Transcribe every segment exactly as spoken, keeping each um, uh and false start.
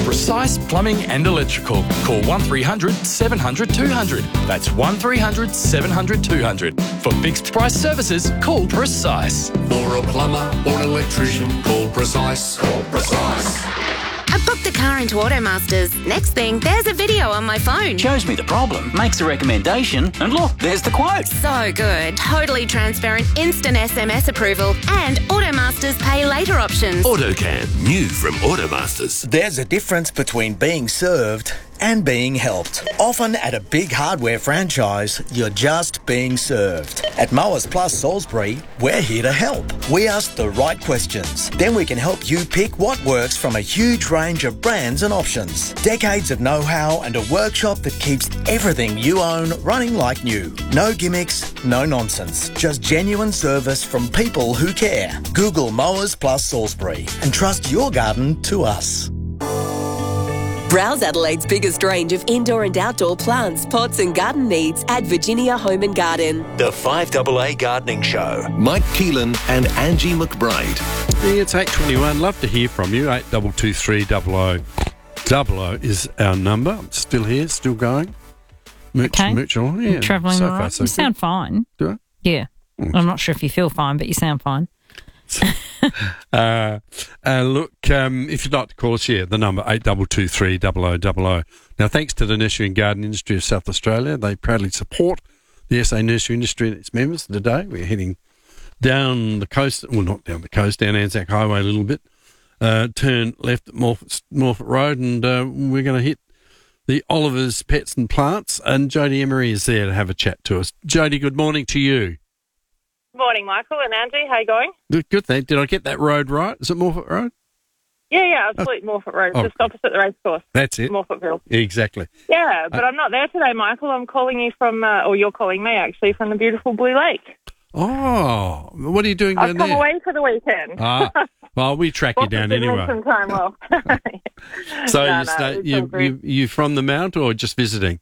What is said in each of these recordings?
Precise Plumbing and Electrical. Call one three hundred seven hundred two hundred. That's one three hundred seven hundred two hundred. For fixed price services, call Precise. For a plumber or an electrician, call Precise. Call Precise. I booked the car into Automasters. Next thing, there's a video on my phone. Shows me the problem, makes a recommendation, and look, there's the quote. So good. Totally transparent, instant S M S approval, and Automasters pay later options. AutoCam, new from Automasters. There's a difference between being served and being helped. Often at a big hardware franchise, you're just being served. At Mowers Plus Salisbury, we're here to help. We ask the right questions. Then we can help you pick what works from a huge range of brands and options. Decades of know-how and a workshop that keeps everything you own running like new. No gimmicks, no nonsense. Just genuine service from people who care. Google Mowers Plus Salisbury and trust your garden to us. Browse Adelaide's biggest range of indoor and outdoor plants, pots and garden needs at Virginia Home and Garden. The five A A Gardening Show. Mike Keelan and Angie McBride. Yeah, it's eight twenty-one. Love to hear from you. eight two two three double oh. Double O is our number. I'm still here, still going. Mooch, okay. Mooch along. Yeah, travelling so all right. far, so You good. sound fine. Do I? Yeah. Mm. I'm not sure if you feel fine, but you sound fine. uh, uh, look, um, if you'd like to call us, yeah, the number eight two two three double oh double oh. Now, thanks to the Nursery and Garden Industry of South Australia, they proudly support the S A Nursery Industry and its members today. We're heading down the coast, well, not down the coast, down Anzac Highway a little bit, uh, turn left at Morphett, Morphett Road, and uh, we're going to hit the Oliver's Pets and Plants, and Jodie Emery is there to have a chat to us. Jodie, good morning to you. Morning, Michael and Angie. How you going? Good, good thing. Did I get that road right? Is it Morphett Road? Yeah, yeah, absolutely. Morphett Road, oh, just opposite the racecourse. That's it. Morphettville. Exactly. Yeah, but Uh, I'm not there today, Michael. I'm calling you from, uh, or you're calling me actually, from the beautiful Blue Lake. Oh, what are you doing I've down come there? away for the weekend. Ah, well, we track you down Boston anyway. Some time off. So No, you no, stay, it's you, all good. you you from the Mount or just visiting?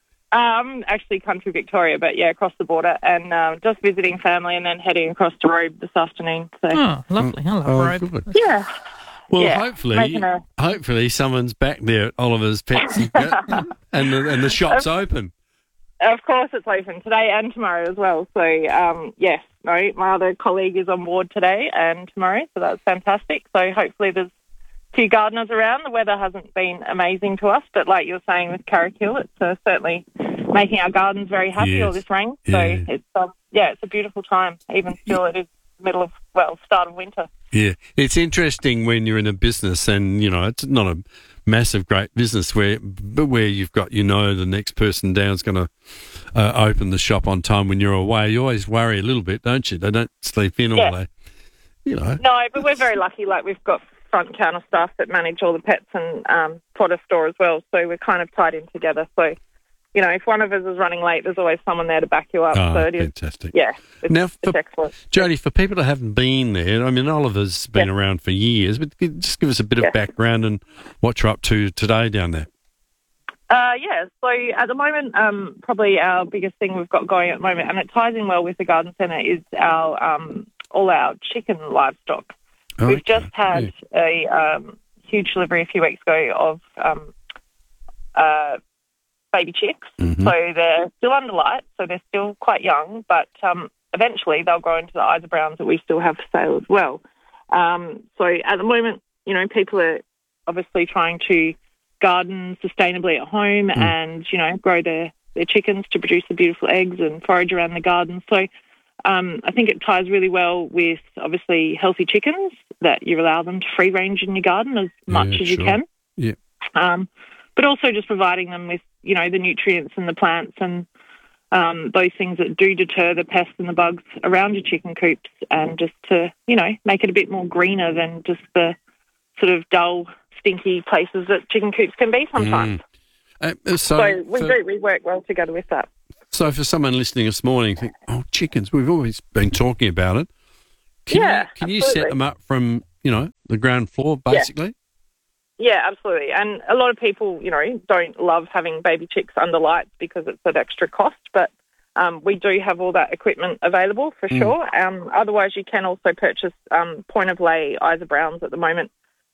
Um, actually, country Victoria, but yeah, across the border, and um, just visiting family, and then heading across to Robe this afternoon. So. Oh, lovely. I love Oh, Robe. good. Yeah. Well, Yeah, hopefully, making a- hopefully someone's back there at Oliver's Pets and, and the and the shop's open. Of course, it's open today and tomorrow as well. So, um, yes, no, my other colleague is on board today and tomorrow, so that's fantastic. So, hopefully, there's a few gardeners around. The weather hasn't been amazing to us, but like you were saying with Carrickhill, it's uh, certainly making our gardens very happy. Yes. All this rain, so Yeah. it's um, yeah, it's a beautiful time. Even still, it is middle of well, start of winter. Yeah, it's interesting when you're in a business and, you know, it's not a massive, great business where but where you've got, you know, the next person down is going to uh, open the shop on time when you're away. You always worry a little bit, don't you? They don't sleep in Yeah. all day, you know. No, but we're very lucky. Like we've got front counter staff that manage all the pets and um, fodder store as well. So we're kind of tied in together. So, you know, if one of us is running late, there's always someone there to back you up. Oh, so it is, fantastic. yeah, it's, Now, for, it's excellent. Jodie, for people that haven't been there, I mean, Oliver's been Yeah. around for years, but gi- just give us a bit Yeah. of background and what you're up to today down there. Uh, yeah, so at the moment, um, probably our biggest thing we've got going at the moment, and it ties in well with the garden centre, is our um, all our chicken livestock. We've Okay. just had a um, huge delivery a few weeks ago of um, uh, baby chicks. Mhm. So they're still under light, so they're still quite young, but um, eventually they'll grow into the Isa Browns that we still have for sale as well. Um, so at the moment, you know, people are obviously trying to garden sustainably at home Mm. and, you know, grow their, their chickens to produce the beautiful eggs and forage around the garden. So um, I think it ties really well with, obviously, healthy chickens, that you allow them to free range in your garden as much Yeah, as you sure. can. Yeah. Um, but also just providing them with, you know, the nutrients and the plants and um, those things that do deter the pests and the bugs around your chicken coops, and just to, you know, make it a bit more greener than just the sort of dull, stinky places that chicken coops can be sometimes. Mm. Uh, so, So we for, do, we work well together with that. so for someone listening this morning, think, oh, chickens, we've always been talking about it. Can Yeah, you, can you absolutely. set them up from, you know, the ground floor, basically? Yeah, absolutely. And a lot of people, you know, don't love having baby chicks under lights because it's an extra cost, but um, we do have all that equipment available for Mm. sure. Um, otherwise, you can also purchase um, point-of-lay Isa Browns at the moment,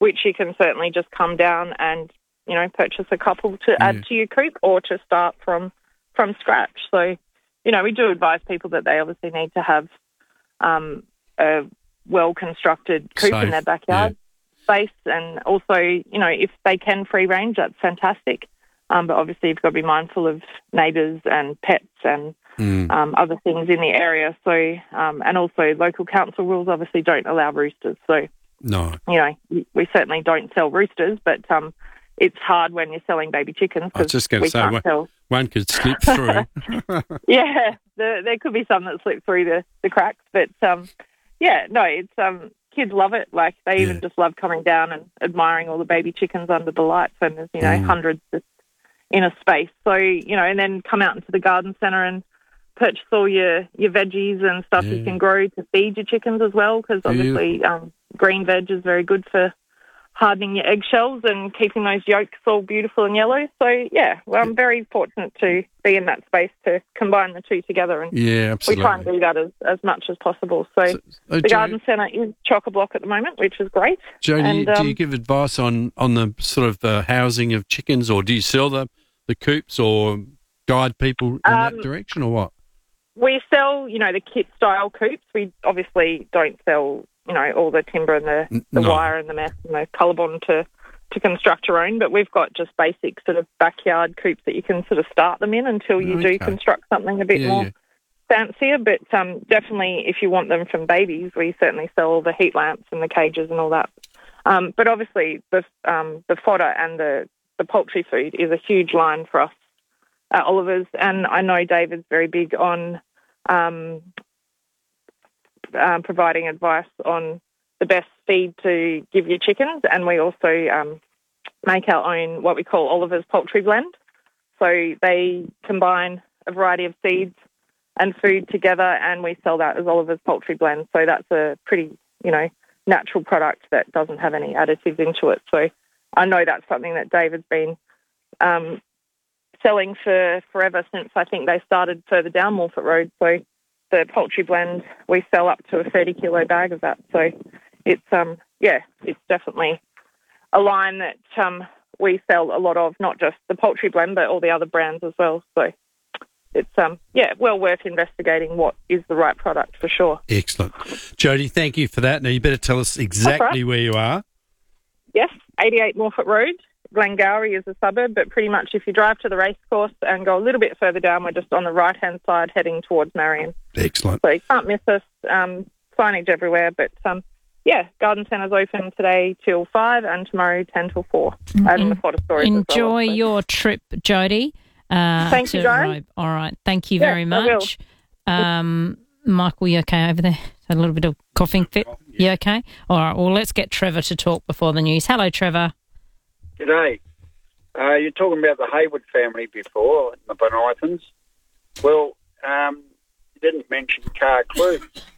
which you can certainly just come down and, you know, purchase a couple to Yeah. add to your coop or to start from from scratch. So, you know, we do advise people that they obviously need to have um, a well-constructed coop Safe, in their backyard space, and also, you know, if they can free range, that's fantastic. Um, but obviously you've got to be mindful of neighbours and pets and Mm. um, other things in the area. So, um, and also local council rules obviously don't allow roosters. So, No. you know, we certainly don't sell roosters, but um, it's hard when you're selling baby chickens I was because just going we to say, can't one, tell. one could slip through. Yeah, the, there could be some that slip through the, the cracks, but um, yeah, no, it's um, kids love it. Like they even Yeah. just love coming down and admiring all the baby chickens under the lights, and there's, you know, Mm. hundreds just in a space. So, you know, and then come out into the garden centre and purchase all your, your veggies and stuff Yeah. you can grow to feed your chickens as well, because obviously um, green veg is very good for hardening your eggshells and keeping those yolks all beautiful and yellow. So, yeah, well, I'm very fortunate to be in that space to combine the two together, and Yeah, we absolutely. try and do that as, as much as possible. So, So, uh, the Jo- garden centre is chock-a-block at the moment, which is great. Joe, do, you, And, do um, you give advice on, on the sort of the housing of chickens, or do you sell the, the coops or guide people in that Um, direction, or what? We sell, you know, the kit-style coops. We obviously don't sell, you know, all the timber and the, N- the no. wire and the mesh and the colorbond to, to construct your own, but we've got just basic sort of backyard coops that you can sort of start them in until you Okay. do construct something a bit Yeah, more yeah. fancier. But um, definitely, if you want them from babies, we certainly sell all the heat lamps and the cages and all that. Um, but obviously, the um, the fodder and the, the poultry food is a huge line for us at Oliver's, and I know David's very big on um, um, providing advice on the best feed to give your chickens, and we also um, make our own what we call Oliver's Poultry Blend. So they combine a variety of seeds and food together, and we sell that as Oliver's Poultry Blend. So that's a pretty, you know, natural product that doesn't have any additives into it. So I know that's something that David's been um, selling for forever, since I think they started further down Morford Road. So the poultry blend, we sell up to a thirty kilo bag of that. So it's, um, yeah, it's definitely a line that um, we sell a lot of, not just the poultry blend, but all the other brands as well. So it's, um, yeah, well worth investigating what is the right product for sure. Excellent. Jody, thank you for that. Now, you better tell us exactly right. where you are. Yes, eighty-eight Morford Road. Glengowrie is a suburb, but pretty much if you drive to the racecourse and go a little bit further down, we're just on the right-hand side heading towards Marion. Excellent. So you can't miss us. Um, signage everywhere, but um, yeah, garden centre's open today till five and tomorrow ten till four. And the photo storage as well, Enjoy obviously. your trip, Jody. Uh, Thank to you, guys. Robe. All right. Thank you Yes, very I much. Um, Michael, you okay over there? Had a little bit of coughing fit. You okay? All right. Well, let's get Trevor to talk before the news. Hello, Trevor. G'day. Uh, you're talking about the Hayward family before, the Bonythons. Well, um, you didn't mention Car Clue.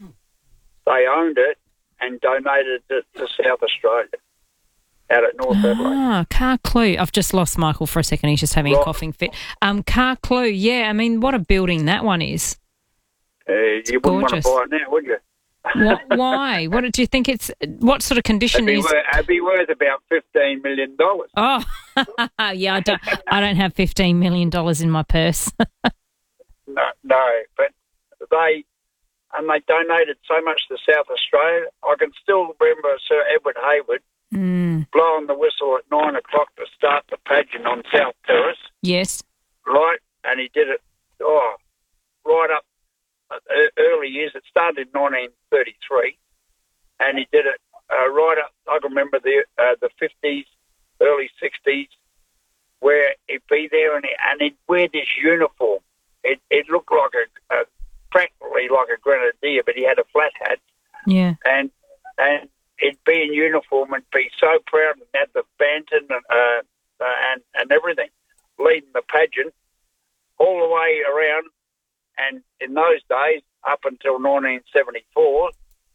They owned it and donated it to South Australia out at North Adelaide. Ah, Car Clue. I've just lost Michael for a second. He's just having a Right. coughing fit. Um, Car Clue. Yeah, I mean, what a building that one is. Uh, you wouldn't want to gorgeous. buy it now, would you? What, why? What do you think it's? What sort of condition It'd be, is? worth, it'd be worth about fifteen million dollars. Oh, yeah. I don't. I don't have fifteen million dollars in my purse. No, no, but they and they donated so much to South Australia. I can still remember Sir Edward Hayward mm, blowing the whistle at nine o'clock to start the pageant on South Terrace, yes. right? And he did it, oh, right up uh, early years. It started in nineteen thirty-three, and he did it uh, right up. I can remember the uh, the fifties, early sixties, where he'd be there and, he, and he'd wear this uniform. It, it looked like a, a practically like a grenadier, but he had a flat hat, Yeah. and and he'd be in uniform and be so proud and had the banton and uh, uh, and and everything, leading the pageant all the way around. And in those days, up until nineteen seventy-four,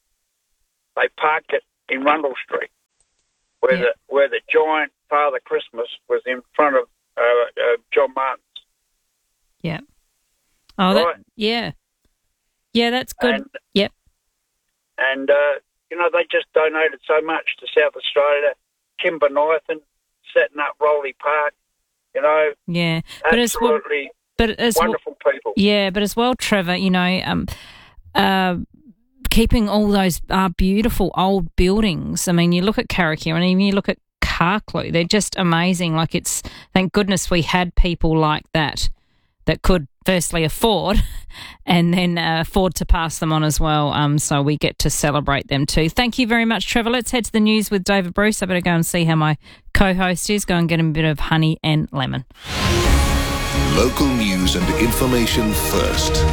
they parked it in Rundle Street, where Yeah. the where the giant Father Christmas was in front of uh, uh, John Martin's. Yeah. Oh, that, Right. yeah. Yeah, that's good. And, Yep. and uh, you know, they just donated so much to South Australia. Kimber Nathan setting up Rowley Park, you know. Yeah, but absolutely as well, but as wonderful well, people. Yeah, but as well, Trevor, you know, um, uh, keeping all those uh, beautiful old buildings. I mean, you look at Carrickea and even you look at Carclew, they're just amazing. Like, it's, thank goodness we had people like that that could firstly afford and then uh, afford to pass them on as well. Um, so we get to celebrate them too. Thank you very much, Trevor. Let's head to the news with David Bruce. I better go and see how my co-host is. Go and get him a bit of honey and lemon. Local news and information first.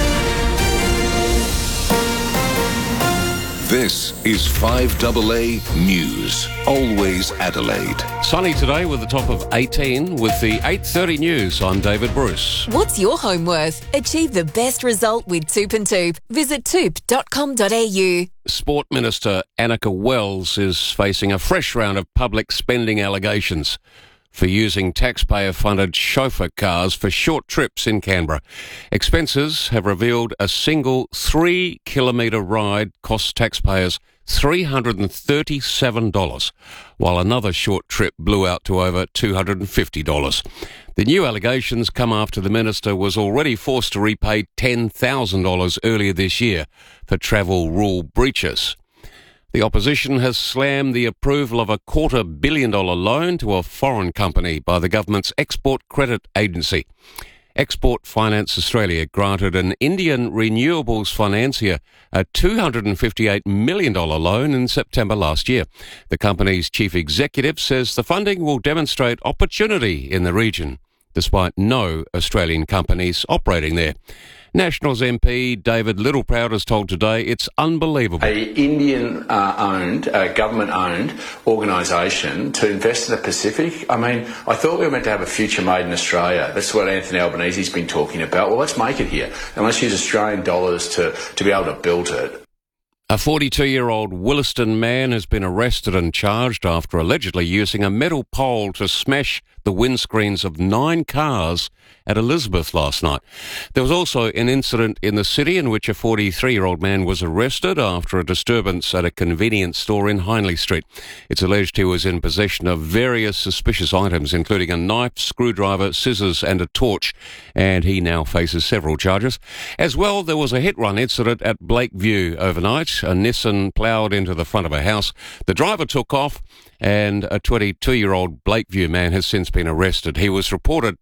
This is five A A News, always Adelaide. Sunny today with a top of eighteen. With the eight thirty news, I'm David Bruce. What's your home worth? Achieve the best result with Toop and Toop. Visit toop dot com dot a u. Sport Minister Annika Wells is facing a fresh round of public spending allegations for using taxpayer-funded chauffeur cars for short trips in Canberra. Expenses have revealed a single three-kilometre ride costs taxpayers three hundred thirty-seven dollars, while another short trip blew out to over two hundred fifty dollars. The new allegations come after the minister was already forced to repay ten thousand dollars earlier this year for travel rule breaches. The opposition has slammed the approval of a quarter billion dollar loan to a foreign company by the government's Export Credit Agency. Export Finance Australia granted an Indian renewables financier a two hundred fifty-eight million dollars loan in September last year. The company's chief executive says the funding will demonstrate opportunity in the region, despite no Australian companies operating there. Nationals M P David Littleproud has told Today it's unbelievable. A Indian-owned, uh, government-owned organisation to invest in the Pacific. I mean, I thought we were meant to have a future made in Australia. That's what Anthony Albanese's been talking about. Well, let's make it here, and let's use Australian dollars to, to be able to build it. A forty-two-year-old Williston man has been arrested and charged after allegedly using a metal pole to smash the windscreens of nine cars at Elizabeth last night. There was also an incident in the city in which a forty-three-year-old man was arrested after a disturbance at a convenience store in Hindley Street. It's alleged he was in possession of various suspicious items, including a knife, screwdriver, scissors and a torch, and he now faces several charges. As well, there was a hit-run incident at Blakeview overnight. A Nissan ploughed into the front of a house. The driver took off, and a twenty-two-year-old Blakeview man has since been arrested. He was reported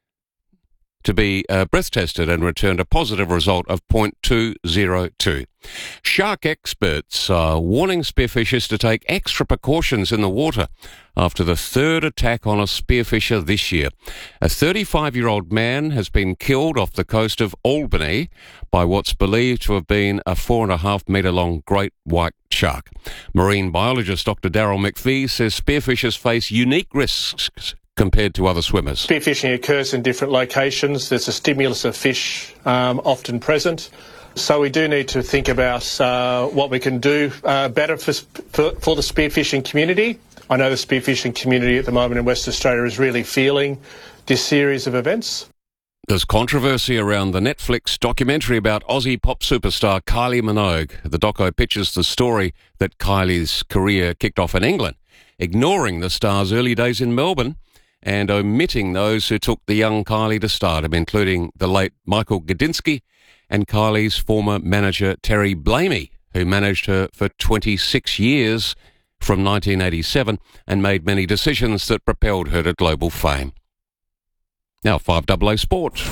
to be uh, breath tested and returned a positive result of point two zero two. Shark experts are warning spearfishers to take extra precautions in the water after the third attack on a spearfisher this year. A thirty-five-year-old man has been killed off the coast of Albany by what's believed to have been a four and a half metre long great white shark. Marine biologist Doctor Daryl McPhee says spearfishers face unique risks compared to other swimmers. Spearfishing occurs in different locations. There's a stimulus of fish um, often present. So we do need to think about uh, what we can do uh, better for, for, for the spearfishing community. I know the spearfishing community at the moment in West Australia is really feeling this series of events. There's controversy around the Netflix documentary about Aussie pop superstar Kylie Minogue. The doco pictures the story that Kylie's career kicked off in England, ignoring the star's early days in Melbourne and omitting those who took the young Kylie to stardom, including the late Michael Gudinski and Kylie's former manager Terry Blamey, who managed her for twenty-six years from nineteen eighty-seven and made many decisions that propelled her to global fame. Now, five A A Sport.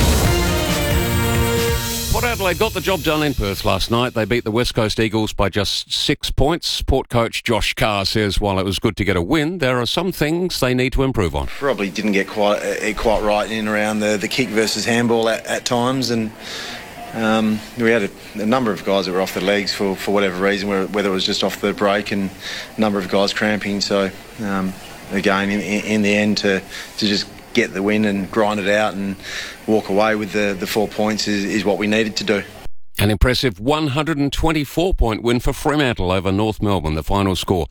Port Adelaide got the job done in Perth last night. They beat the West Coast Eagles by just six points. Port coach Josh Carr says while it was good to get a win, there are some things they need to improve on. Probably didn't get quite uh, quite right in around the, the kick versus handball at, at times, and um, we had a, a number of guys that were off their legs for, for whatever reason, whether it was just off the break, and a number of guys cramping. So um, again, in, in the end, to to just get the win and grind it out and walk away with the, the four points is, is what we needed to do. An impressive one hundred twenty-four point win for Fremantle over North Melbourne. The final score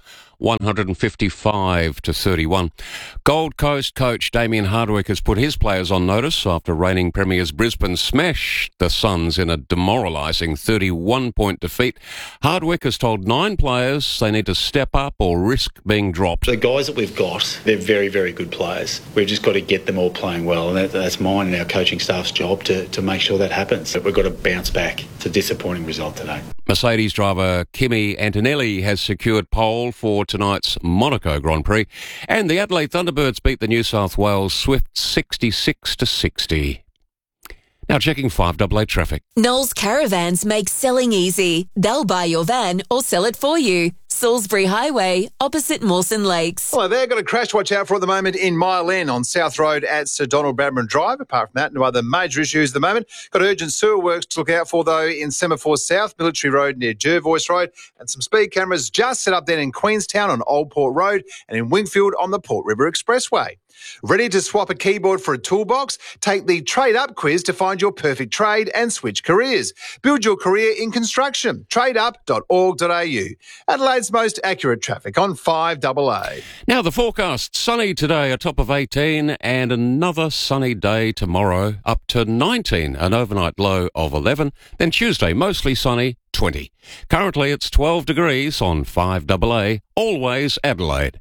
one hundred fifty-five to thirty-one. Gold Coast coach Damien Hardwick has put his players on notice after reigning premiers Brisbane smashed the Suns in a demoralising thirty-one point defeat. Hardwick has told nine players they need to step up or risk being dropped. The guys that we've got, they're very, very good players. We've just got to get them all playing well, and that, that's mine and our coaching staff's job to, to make sure that happens. But we've got to bounce back. It's a disappointing result today. Mercedes driver Kimi Antonelli has secured pole for tonight's Monaco Grand Prix, and the Adelaide Thunderbirds beat the New South Wales Swift sixty-six to sixty. Now checking five double A traffic. Knowles Caravans make selling easy. They'll buy your van or sell it for you. Salisbury Highway, opposite Mawson Lakes. Hello there. Got a crash to watch out for at the moment in Mile End on South Road at Sir Donald Bradman Drive. Apart from that, no other major issues at the moment. Got urgent sewer works to look out for, though, in Semaphore South, Military Road near Jervois Road, and some speed cameras just set up then in Queenstown on Old Port Road and in Wingfield on the Port River Expressway. Ready to swap a keyboard for a toolbox? Take the Trade Up quiz to find your perfect trade and switch careers. Build your career in construction. trade up dot org dot a u. Adelaide's most accurate traffic on five double A. Now the forecast, sunny today, a top of eighteen, and another sunny day tomorrow, up to nineteen, an overnight low of eleven. Then Tuesday, mostly sunny, twenty. Currently it's twelve degrees on five double A, always Adelaide.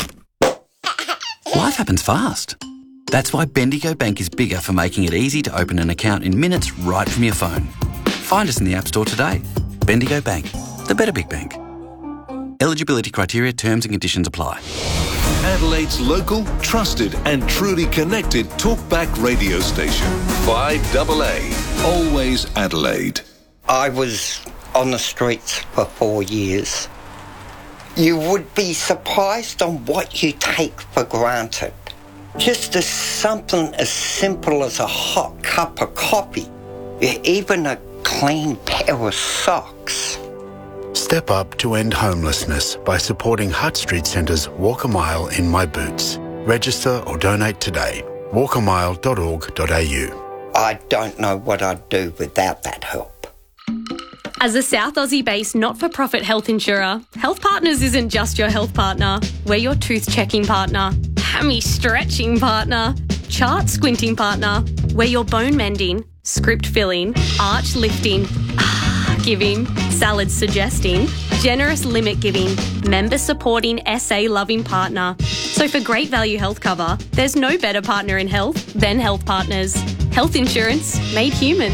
Life happens fast. That's why Bendigo Bank is bigger for making it easy to open an account in minutes right from your phone. Find us in the App Store today. Bendigo Bank, the better big bank. Eligibility criteria, terms and conditions apply. Adelaide's local, trusted and truly connected talkback radio station. five double A, always Adelaide. I was on the streets for four years. You would be surprised on what you take for granted. Just as something as simple as a hot cup of coffee, even a clean pair of socks. Step up to end homelessness by supporting Hutt Street Centre's Walk a Mile in My Boots. Register or donate today. walk a mile dot org dot a u. I don't know what I'd do without that help. As a South Aussie-based not-for-profit health insurer, Health Partners isn't just your health partner. We're your tooth-checking partner, hammy-stretching partner, chart-squinting partner. We're your bone-mending, script-filling, arch-lifting, ah-giving, salad-suggesting, generous limit-giving, member-supporting, S A-loving partner. So for great value health cover, there's no better partner in health than Health Partners. Health insurance made human.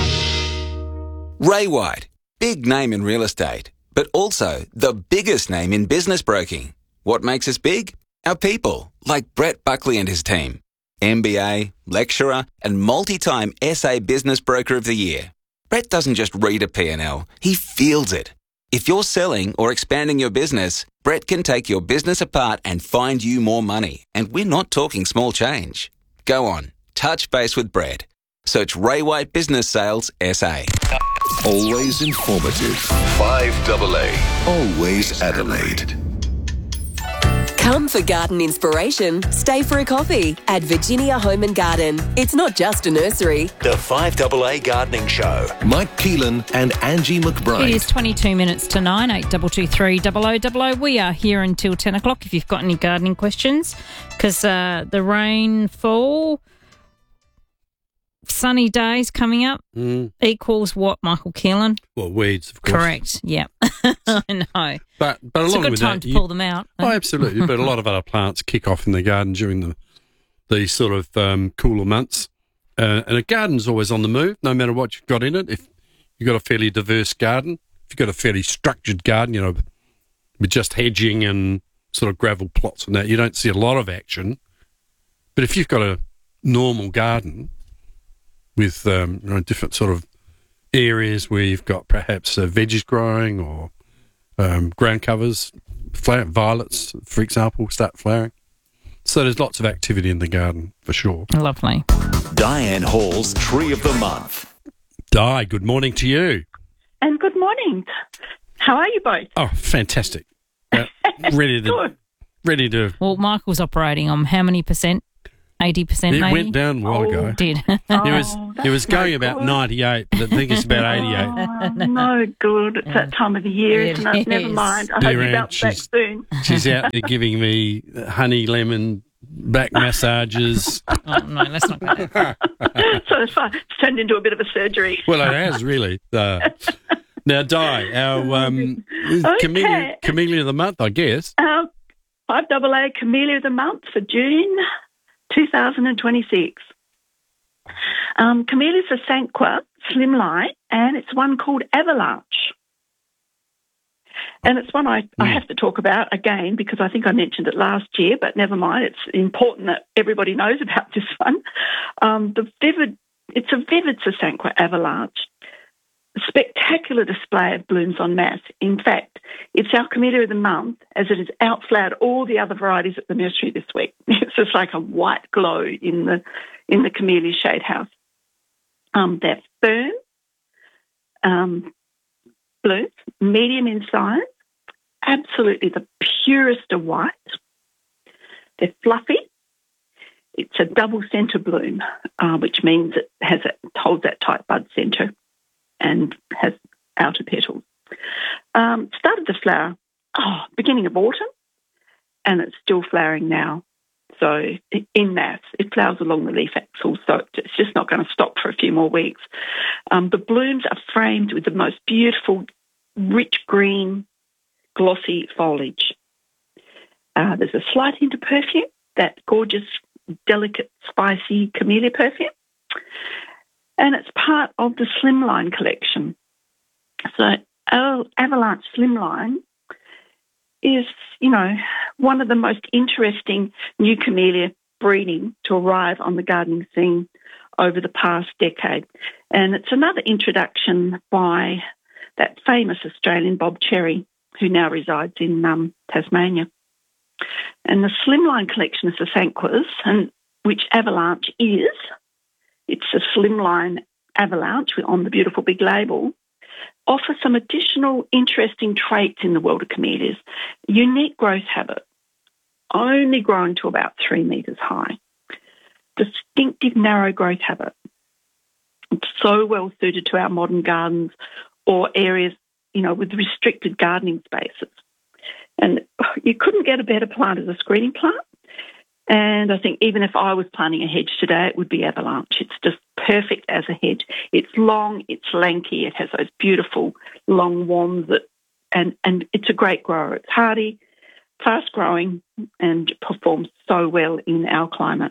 Ray White. Big name in real estate, but also the biggest name in business broking. What makes us big? Our people, like Brett Buckley and his team. M B A, lecturer, and multi-time S A Business Broker of the Year. Brett doesn't just read a P and L, he feels it. If you're selling or expanding your business, Brett can take your business apart and find you more money. And we're not talking small change. Go on, touch base with Brett. Search Ray White Business Sales S A. Always informative. five double A, always Adelaide. Come for garden inspiration. Stay for a coffee at Virginia Home and Garden. It's not just a nursery. The five double A Gardening Show. Mike Keelan and Angie McBride. It is twenty-two minutes to nine, eight two two three, double oh double oh. We are here until ten o'clock if you've got any gardening questions, because uh, the rainfall, sunny days coming up Mm. equals what, Michael Keelan? Well, weeds, of course. Correct, yeah. I know. But, but it's along a good with time that, to you- pull them out. Oh, absolutely. But a lot of other plants kick off in the garden during the these sort of um, cooler months. Uh, and a garden's always on the move, no matter what you've got in it. If you've got a fairly diverse garden, if you've got a fairly structured garden, you know, with just hedging and sort of gravel plots and that, you don't see a lot of action. But if you've got a normal garden with um, you know, different sort of areas where you've got perhaps uh, veggies growing or um, ground covers, flower, violets, for example, start flowering. So there's lots of activity in the garden, for sure. Lovely. Diane Hall's Tree of the Month. Di, good morning to you. And good morning. How are you both? Oh, fantastic. Uh, ready to... Good. Ready to... Well, Michael's operating on how many percent? eighty percent It maybe. went down a while Oh, ago. It did. It was Oh, it was that's going no about good. ninety-eight, but I think it's about eighty-eight. Oh, no good. It's that time of the year, It isn't it? Never is. mind. I hope Dear you Aunt, bounce back she's- soon. She's out there giving me honey lemon back massages. Oh, no, let's not go there. So it's fine. It's turned into a bit of a surgery. Well, it has really. Uh, now, Di, our um, Okay. camellia, camellia of the month, I guess. Our five double A Camellia of the Month for June two thousand twenty-six. Um, Camellia sasanqua slimline, and it's one called Avalanche. And it's one I, I have to talk about again because I think I mentioned it last year, but never mind. It's important that everybody knows about this one. Um, the vivid, it's a vivid sasanqua avalanche. A spectacular display of blooms en masse. In fact, it's our Camellia of the Month as it has outflowered all the other varieties at the nursery this week. It's just like a white glow in the in the Camellia shade house. Um, they're firm, um, blooms, medium in size, absolutely the purest of white. They're fluffy. It's a double centre bloom, uh, which means it has it holds that tight bud centre and has outer petals. Um, started to flower, oh, beginning of autumn, and it's still flowering now. So in mass, it flowers along the leaf axil, so it's just not going to stop for a few more weeks. Um, the blooms are framed with the most beautiful, rich green, glossy foliage. Uh, there's a slight hint of perfume, that gorgeous, delicate, spicy camellia perfume. And it's part of the Slimline collection. So our Avalanche Slimline is, you know, one of the most interesting new camellia breeding to arrive on the gardening scene over the past decade. And it's another introduction by that famous Australian Bob Cherry, who now resides in um, Tasmania. And the Slimline collection of sasanquas, and which Avalanche is, it's a Slimline Avalanche on the beautiful big label, offer some additional interesting traits in the world of camellias. Unique growth habit, only growing to about three metres high. Distinctive narrow growth habit. It's so well suited to our modern gardens or areas, you know, with restricted gardening spaces. And you couldn't get a better plant as a screening plant. And I think even if I was planting a hedge today, it would be Avalanche. It's just perfect as a hedge. It's long, it's lanky, it has those beautiful long wands, that, and, and it's a great grower. It's hardy, fast-growing, and performs so well in our climate.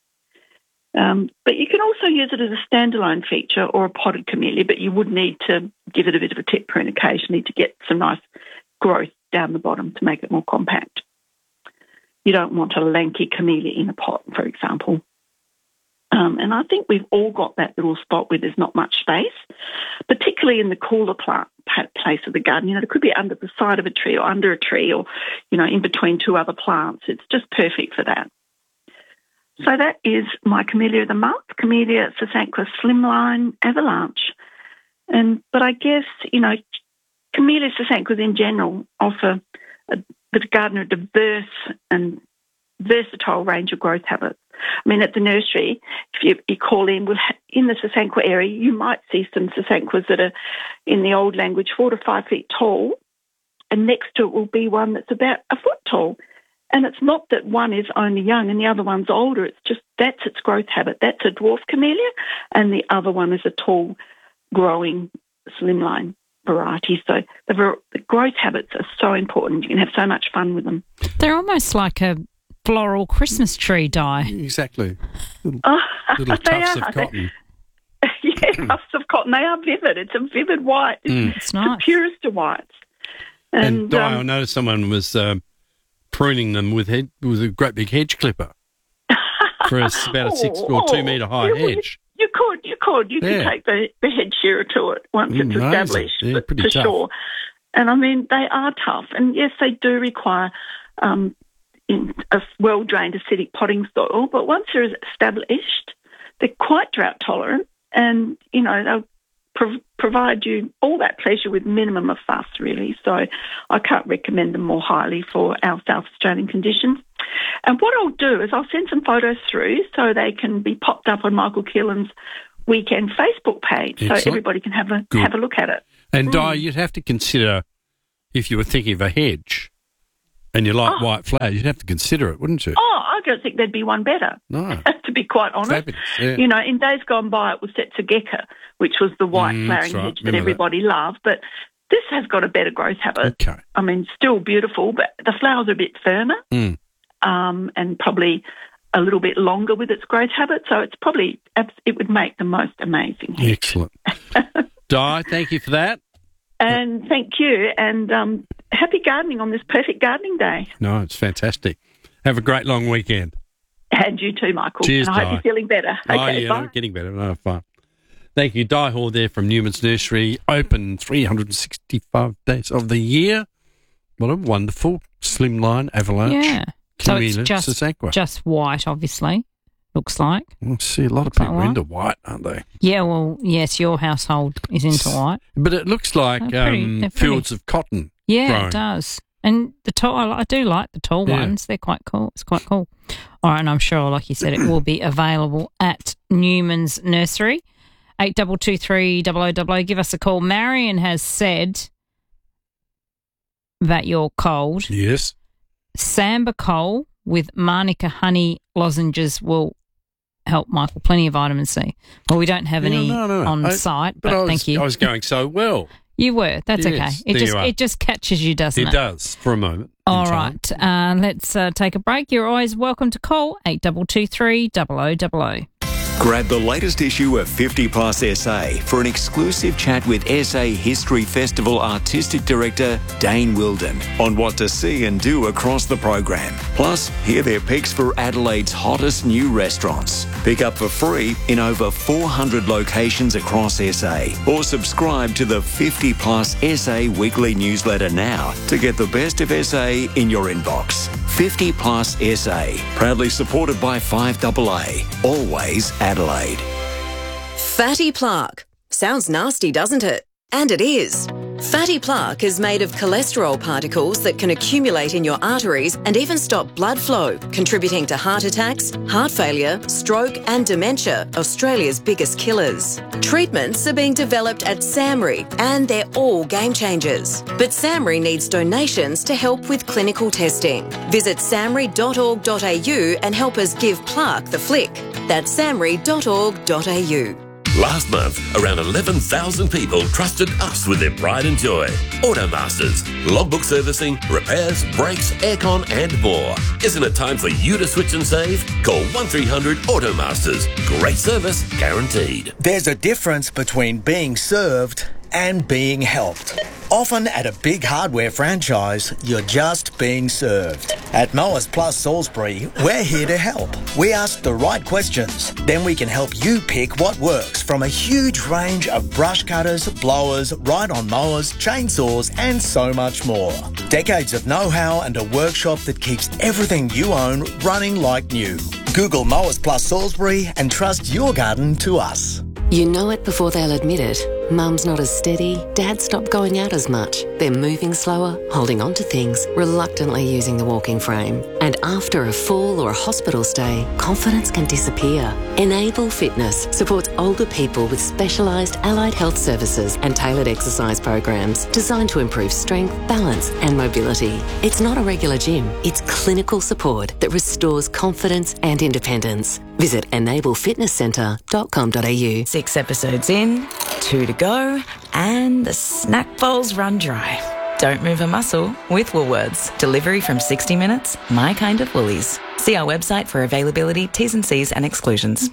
Um, but you can also use it as a standalone feature or a potted camellia, but you would need to give it a bit of a tip prune occasionally to get some nice growth down the bottom to make it more compact. You don't want a lanky camellia in a pot, for example. Um, and I think we've all got that little spot where there's not much space, particularly in the cooler plant place of the garden. You know, it could be under the side of a tree or under a tree or, you know, in between two other plants. It's just perfect for that. So that is my Camellia of the Month, Camellia sasanqua Slimline Avalanche. And But I guess, you know, Camellia sasanquas in general offer a, the gardener a diverse and versatile range of growth habits. I mean, at the nursery, if you, you call in, we'll ha- in the sasanqua area, you might see some sasanquas that are, in the old language, four to five feet tall, and next to it will be one that's about a foot tall. And it's not that one is only young and the other one's older. It's just that's its growth habit. That's a dwarf camellia, and the other one is a tall, growing slimline variety. So the, ver- the growth habits are so important. You can have so much fun with them. They're almost like a floral Christmas tree dye. Exactly. Little, Oh, little they tufts are. of cotton. Yeah, tufts of cotton. They are vivid. It's a vivid white. Mm. It's the purest of whites. And, And, Di, um, I noticed someone was um, pruning them with head, with a great big hedge clipper for a, about a six or two metre high yeah, well, hedge. You could, you could. You Yeah. could take the, the hedge shearer to it once it's Amazing. established, Yeah, but pretty for tough. sure. And I mean, they are tough. And yes, they do require um, in a well-drained acidic potting soil, but once they're established, they're quite drought tolerant, and, you know, they'll pro- provide you all that pleasure with minimum of fuss, really. So I can't recommend them more highly for our South Australian conditions. And what I'll do is I'll send some photos through so they can be popped up on Michael Keelan's weekend Facebook page, Excellent. so everybody can have a Good. have a look at it. And Mm. Di, you'd have to consider, if you were thinking of a hedge and you like Oh. white flowers, you'd have to consider it, wouldn't you? Oh, I don't think there'd be one better. No. To be quite honest, Fabulous, yeah. you know, in days gone by, it was Setsugeka, which was the white Mm, flowering that's right. hedge that Remember that. everybody loved, but this has got a better growth habit. Okay. I mean, still beautiful, but the flowers are a bit firmer Mm. um, and probably a little bit longer with its growth habit. So it's probably it would make the most amazing hedge. Excellent. Di, thank you for that. And thank you, and um, happy gardening on this perfect gardening day. No, it's fantastic. Have a great long weekend. And you too, Michael. Cheers, and I hope Di. you're feeling better. Oh, Okay, yeah, bye. no, getting better. No, fine. Thank you. Di Hall there from Newman's Nursery, open three hundred sixty-five days of the year. What a wonderful slimline avalanche. Yeah. So it's Camellia just, Sasanqua. just white, obviously, looks like. I see a lot of Looks like people are white. into white, aren't they? Yeah, well, yes, your household is into white. But it looks like They're pretty- um, they're pretty. fields of cotton. Yeah, grown. it does. And the tall, I, I do like the tall Yeah. ones. They're quite cool. It's quite cool. All right, and I'm sure, like you said, it will be available at Newman's Nursery. Eight double two three double o double o. Give us a call. Marion has said that you're cold. Yes. Sambacol with Manica honey lozenges will help Michael. Plenty of vitamin C. Well, we don't have Yeah, any no, no, no. on I- site, but but, I was, thank you. I was going so well. You were. That's Yes, okay. It there just you are. it just catches you, doesn't it? It does, for a moment. All right. Uh, let's uh, take a break. You're always welcome to call eight double two three double o double o. Grab the latest issue of fifty plus S A for an exclusive chat with S A History Festival Artistic Director Dane Wilden on what to see and do across the program. Plus, hear their picks for Adelaide's hottest new restaurants. Pick up for free in over four hundred locations across S A, or subscribe to the fifty plus S A weekly newsletter now to get the best of S A in your inbox. fifty plus S A, proudly supported by five double A, always Adelaide. Fatty plaque. Sounds nasty, doesn't it? And it is. Fatty plaque is made of cholesterol particles that can accumulate in your arteries and even stop blood flow, contributing to heart attacks, heart failure, stroke and dementia, Australia's biggest killers. Treatments are being developed at SAMRI and they're all game changers. But SAMRI needs donations to help with clinical testing. Visit samri dot org dot a u and help us give plaque the flick. That's samri dot org dot a u. Last month, around eleven thousand people trusted us with their pride and joy. Automasters, logbook servicing, repairs, brakes, aircon and more. Isn't it time for you to switch and save? Call one three hundred Automasters. Great service guaranteed. There's a difference between being served and being helped. Often at a big hardware franchise, you're just being served. At Mowers Plus Salisbury, we're here to help. We ask the right questions, then we can help you pick what works from a huge range of brush cutters, blowers, ride-on mowers, chainsaws and so much more. Decades of know-how and a workshop that keeps everything you own running like new. Google Mowers Plus Salisbury and trust your garden to us. You know it before they'll admit it. Mum's not as steady, Dad stopped going out as much. They're moving slower, holding on to things, reluctantly using the walking frame. And after a fall or a hospital stay, confidence can disappear. Enable Fitness supports older people with specialised allied health services and tailored exercise programs designed to improve strength, balance and mobility. It's not a regular gym, it's clinical support that restores confidence and independence. Visit enable fitness centre dot com dot a u. Six episodes in, two to go, and the snack bowls run dry. Don't move a muscle with Woolworths. Delivery from sixty minutes, my kind of Woolies. See our website for availability, T's and C's and exclusions.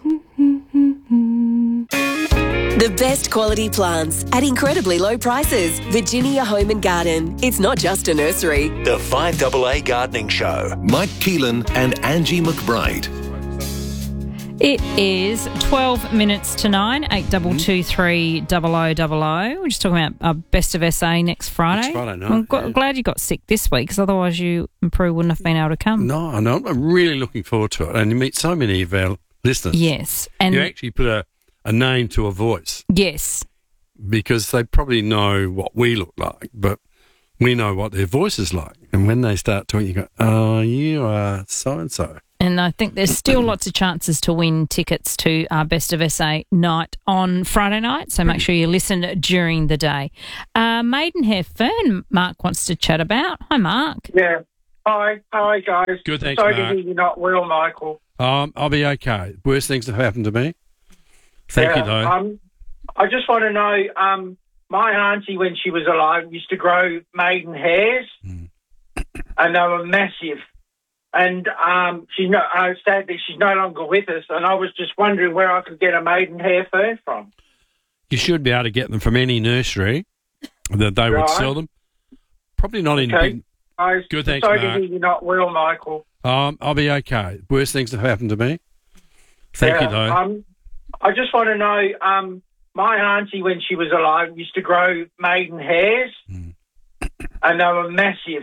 The best quality plants at incredibly low prices. Virginia Home and Garden. It's not just a nursery. The five double A Gardening Show. Mike Keelan and Angie McBride. It is twelve minutes to nine, eight double two three double o double o. We're just talking about uh, Best of S A next Friday. Next Friday night, I'm g- yeah. glad you got sick this week because otherwise you and Prue wouldn't have been able to come. No, I know. I'm really looking forward to it. And you meet so many of our listeners. Yes. And you actually put a, a name to a voice yes. because they probably know what we look like, but we know what their voice is like. And when they start talking, you go, oh, you are so-and-so. And I think there's still lots of chances to win tickets to our Best of S A night on Friday night, so make sure you listen during the day. Uh, Maidenhair Fern, Mark wants to chat about. Hi, Mark. Yeah. Hi. Hi, guys. Good, thanks, Sorry Mark. to hear you're not well, Michael. Um, I'll be okay. Worst things have happened to me. Thank yeah, you, though. Um, I just want to know, um, my auntie, when she was alive, used to grow maiden hairs, mm. and they were massive. And um, she's no, uh, sadly, she's no longer with us, and I was just wondering where I could get a maidenhair fern from. You should be able to get them from any nursery that they Right. would sell them. Probably not in Okay. big... Guys, Good, thanks, sorry Mark. to hear you're not well, Michael. Um, I'll be okay. Worst things have happened to me. Thank yeah, you, though. Um, I just want to know, um, my auntie, when she was alive, used to grow maiden hairs, Mm. and they were massive.